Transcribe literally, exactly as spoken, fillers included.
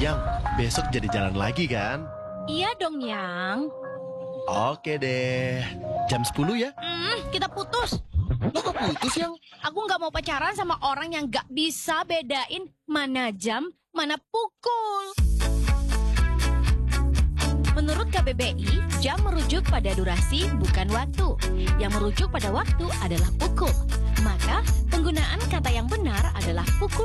Yang, besok jadi jalan lagi kan? Iya dong, Yang. Oke deh. Jam sepuluh ya? Hmm, kita putus. Lo kok putus, Yang? Aku nggak mau pacaran sama orang yang nggak bisa bedain mana jam, mana pukul. Menurut K B B I, jam merujuk pada durasi, bukan waktu. Yang merujuk pada waktu adalah pukul. Maka, penggunaan kata yang benar adalah pukul.